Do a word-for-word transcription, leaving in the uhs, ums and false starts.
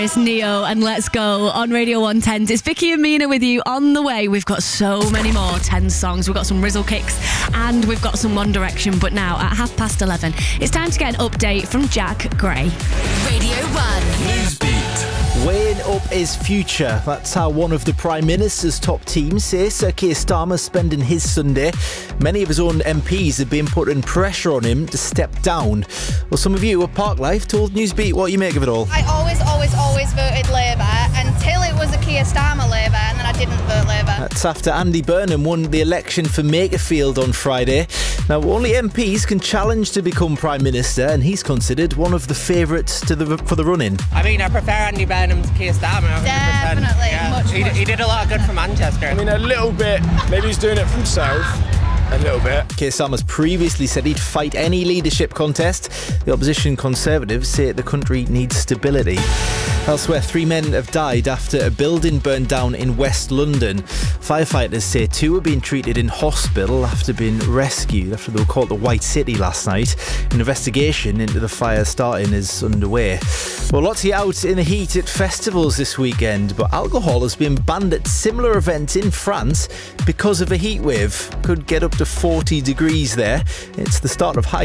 It's Neo and Let's Go on Radio one ten. It's Vicky and Mina with you on the way. We've got so many more ten songs. We've got some Rizzle kicks and we've got some One Direction. But now at half past eleven, it's time to get an update from Jack Gray. Radio one. Newsbeat. Weighing up his future. That's how one of the Prime Minister's top teams says Sir Keir Starmer spending his Sunday. Many of his own M Ps have been putting pressure on him to step down. Well, some of you at Parklife told Newsbeat what you make of it all. I always, always, always voted Labour until it was a Keir Starmer Labour, and then I didn't vote Labour. That's after Andy Burnham won the election for Makerfield on Friday. Now, only M Ps can challenge to become Prime Minister, and he's considered one of the favourites to the for the run-in. I mean, I prefer Andy Burnham to Keir Starmer. one hundred percent. Definitely, Yeah. much, he, much he did a lot of good for Manchester. I mean, a little bit. Maybe he's doing it for himself. A little bit. Keir Starmer's previously said he'd fight any leadership contest. The opposition Conservatives say the country needs stability. Elsewhere, three men have died after a building burned down in West London. Firefighters say two are being treated in hospital after being rescued after they were caught at the White City last night. An investigation into the fire starting is underway. Well, lots of you out in the heat at festivals this weekend, but alcohol has been banned at similar events in France because of a heat wave. Could get up to forty degrees there. It's the start of high